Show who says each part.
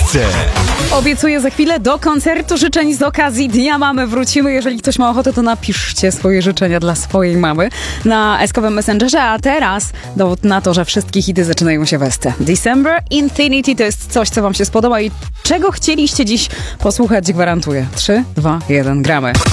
Speaker 1: miejsce.
Speaker 2: Obiecuję za chwilę do koncertu życzeń z okazji Dnia Mamy wrócimy. Jeżeli ktoś ma ochotę, to napiszcie swoje życzenia dla swojej mamy na eskowym Messengerze. A teraz dowód na to, że wszystkie hity zaczynają się w ST. December Infinity to jest coś, co wam się spodoba i czego chcieliście dziś posłuchać, gwarantuję. 3, 2, 1, gramy.